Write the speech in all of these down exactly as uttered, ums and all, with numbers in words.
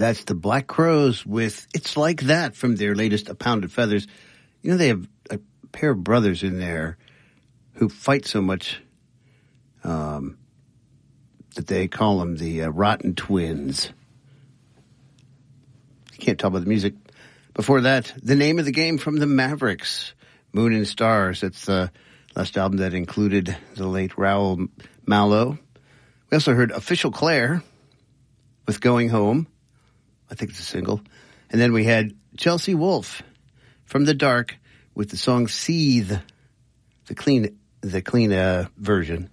That's the Black Crowes with It's Like That from their latest A Pound of Feathers. You know, they have a pair of brothers in there who fight so much um, that they call them the uh, Rotten Twins. You can't tell by the music. Before that, The Name of the Game from the Mavericks, Moon and Stars. That's the last album that included the late Raoul Malo. We also heard Official Claire with Going Home. I think it's a single. And then we had Chelsea Wolfe from The Dark with the song Seethe, the clean the clean uh, version.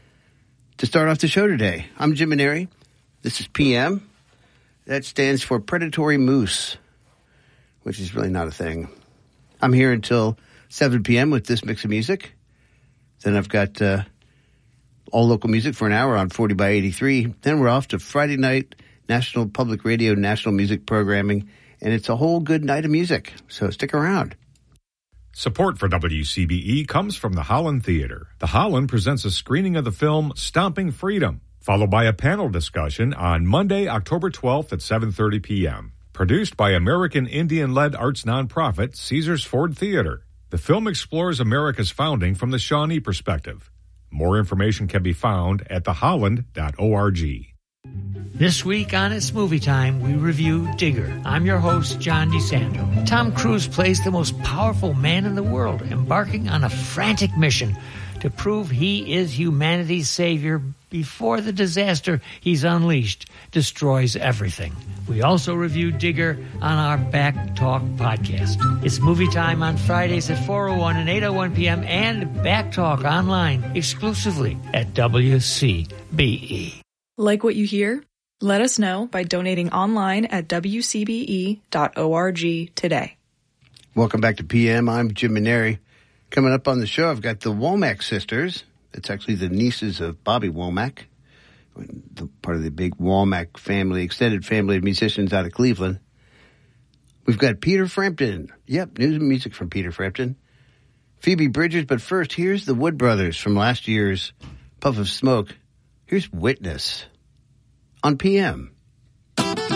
To start off the show today, I'm Jim Maneri. This is P M. That stands for Predatory Moose, which is really not a thing. I'm here until seven p.m. with this mix of music. Then I've got uh, all local music for an hour on forty by eighty-three. Then we're off to Friday night National Public Radio National Music Programming, and it's a whole good night of music, so stick around. Support for W C B E comes from the Holland Theater. The Holland presents a screening of the film Stomping Freedom, followed by a panel discussion on Monday, October twelfth at seven thirty p.m. Produced by American Indian-led arts nonprofit Caesars Ford Theater. The film explores America's founding from the Shawnee perspective. More information can be found at the holland dot org. This week on It's Movie Time, we review Digger. I'm your host, John DeSanto. Tom Cruise plays the most powerful man in the world, embarking on a frantic mission to prove he is humanity's savior before the disaster he's unleashed destroys everything. We also review Digger on our Back Talk podcast. It's Movie Time on Fridays at four oh one and eight oh one p.m. and Back Talk online exclusively at W C B E. Like what you hear? Let us know by donating online at w c b e dot org today. Welcome back to P M. I'm Jim Maneri. Coming up on the show, I've got the Womack sisters. It's actually the nieces of Bobby Womack, the part of the big Womack family, extended family of musicians out of Cleveland. We've got Peter Frampton. Yep, news and music from Peter Frampton. Phoebe Bridgers, but first, here's the Wood Brothers from last year's Puff of Smoke. Here's Witness on P M.